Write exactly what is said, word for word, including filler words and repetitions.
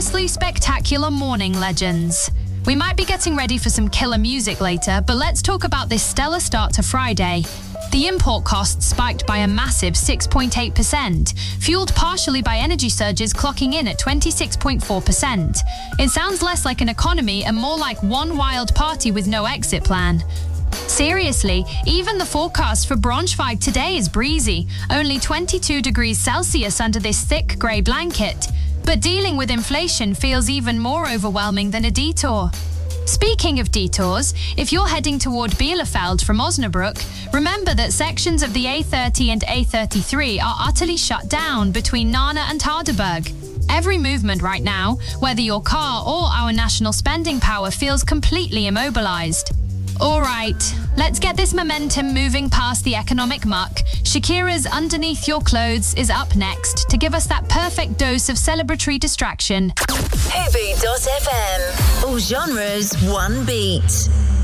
Firstly, spectacular morning legends. We might be getting ready for some killer music later, but let's talk about this stellar start to Friday. The import costs spiked by a massive six point eight percent, fueled partially by energy surges clocking in at twenty-six point four percent. It sounds less like an economy and more like one wild party with no exit plan. Seriously, even the forecast for Braunschweig today is breezy, only twenty-two degrees Celsius under this thick grey blanket. But dealing with inflation feels even more overwhelming than a detour. Speaking of detours, if you're heading toward Bielefeld from Osnabrück, remember that sections of the A thirty and A thirty-three are utterly shut down between Nana and Hardeberg. Every movement right now, whether your car or our national spending power, feels completely immobilized. All right, let's get this momentum moving past the economic muck. Shakira's Underneath Your Clothes is up next to give us that perfect dose of celebratory distraction. Hoobie dot F M. All genres, one beat.